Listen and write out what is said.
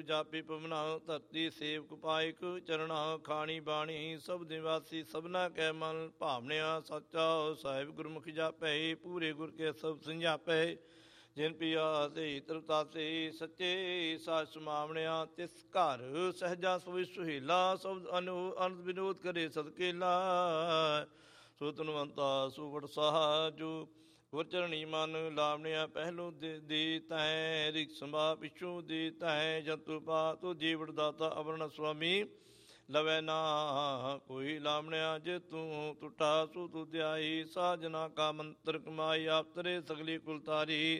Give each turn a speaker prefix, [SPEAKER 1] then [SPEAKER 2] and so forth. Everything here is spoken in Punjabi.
[SPEAKER 1] ਜਾਪੀ ਪਵਨਾ ਧਰਤੀ ਸੇਵਕ ਪਾਇਕ ਚਰਣਾ ਖਾਣੀ ਬਾਣੀ ਸਭ ਨਿਵਾਸੀ ਸਭਨਾ ਕੈ ਮਨ ਭਾਵਨਿਆ ਸੱਚਾ ਸਾਹਿਬ ਗੁਰਮੁਖ ਜਾਪੈ ਪੂਰੇ ਗੁਰ ਕੇ ਸਭ ਸੰਜਾਪੈ ਜਿਨ ਪਿਆ ਤੇ ਤ੍ਰਿਪਤਾਸੇ ਸੱਚੇ ਸਾਚ ਸਮਾਵਣਿਆ ਤਿਸ ਘਰ ਸਹਜਾ ਸੁਵਿ ਸੁਹੇਲਾ ਸਬਦ ਅਨੰਦ ਵਿਨੋਦ ਕਰੇ ਸਦਕੇਲਾ ਸੋ ਤਨਵੰਤਾ ਸੁਵੜ ਸਾਜੂ ਗੁਰ ਚਰਣੀ ਮਨ ਲਾਵਣਿਆ ਪਹਿਲੋ ਦੇ ਤੈ ਰਿਕ ਸੰਭਾ ਪਿਛੂ ਦੇ ਤੈ ਜੰਤੂ ਪਾਤੁ ਜੀਵੜ ਦਾਤਾ ਅਵਰਣ ਸੁਆਮੀ ਲਵੈ ਨਾ ਕੋਈ ਲਾਵਣਿਆ ਜੇ ਤੂੰ ਟੁੱਟਾ ਸੋ ਤੁ ਧਿਆਈ ਸਾਜਨਾ ਕਾ ਮੰਤਰ ਕਮਾਈ ਆਪ ਤਰੇ ਸਗਲੀ ਕੁਲ ਤਾਰੀ